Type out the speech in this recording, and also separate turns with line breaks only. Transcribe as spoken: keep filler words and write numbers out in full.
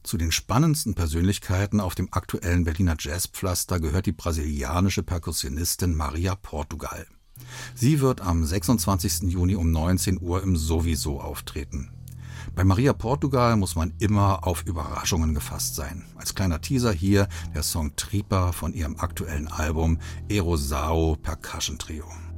Zu den spannendsten Persönlichkeiten auf dem aktuellen Berliner Jazzpflaster gehört die brasilianische Perkussionistin Maria Portugal. Sie wird am sechsundzwanzigsten Juni um neunzehn Uhr im Sowieso auftreten. Bei Maria Portugal muss man immer auf Überraschungen gefasst sein. Als kleiner Teaser hier der Song Tripa von ihrem aktuellen Album Erosao Percussion Trio.